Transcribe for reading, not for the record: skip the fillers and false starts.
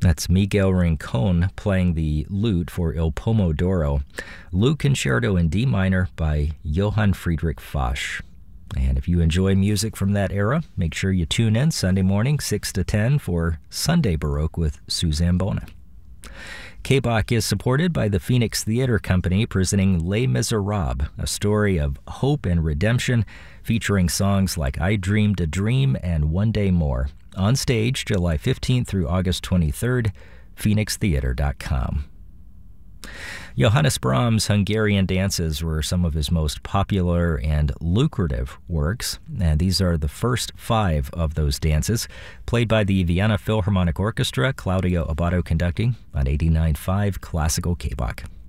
That's Miguel Rincon playing the lute for Il Pomodoro. Lute Concerto in D minor by Johann Friedrich Fasch. And if you enjoy music from that era, make sure you tune in Sunday morning, 6 to 10 for Sunday Baroque with Suzanne Bona. K-Bach is supported by the Phoenix Theater Company presenting Les Miserables, a story of hope and redemption featuring songs like I Dreamed a Dream and One Day More. On stage July 15th through August 23rd, phoenixtheater.com. Johannes Brahms' Hungarian dances were some of his most popular and lucrative works, and these are the first 5 of those dances, played by the Vienna Philharmonic Orchestra, Claudio Abbado conducting on 89.5 Classical K-Bach.